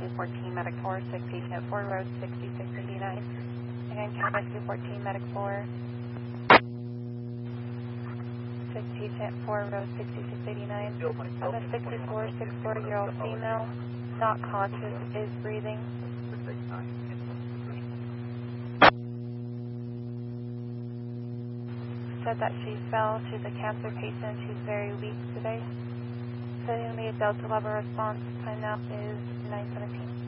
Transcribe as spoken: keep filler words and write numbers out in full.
two fourteen, Medic four, sick patient four, road sixty-six eighty-nine. Again, Canada two fourteen, Medic four. Sick patient four, road sixty-six eighty-nine. On a sixty-four, sixty-four-year-old female, not conscious, is breathing. Said that she fell. She's a cancer patient. She's very weak today. So the Delta level response time now is nine seventeen.